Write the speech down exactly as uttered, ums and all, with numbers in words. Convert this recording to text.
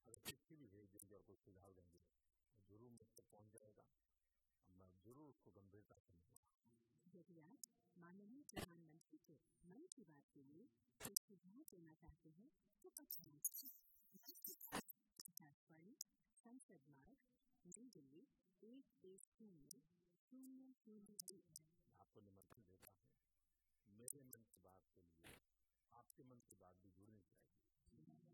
अगर चिट्ठी भी भेज देंगे और कोई सुझाव देंगे तो जरूर मुझ तक पहुँच जाएगा, मैं जरूर उसको गंभीरता से लूँगा। यदि आप माननीय प्रधानमंत्री के मन की बात के लिए कोई सुझाव देना चाहते हैं तो पत्र संसद मार्ग, नई दिल्ली एक एक शून्य शून्य शून्य एक। आपको निमंत्रण देता हूँ। मेरे मन की बात के लिए आपके मन की बात भी जुड़नी चाहिए।